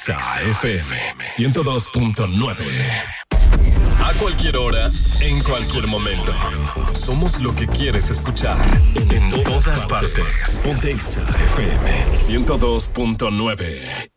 Exa FM 102.9. A cualquier hora, en cualquier momento. Somos lo que quieres escuchar. En todas partes. Ponte Exa FM 102.9.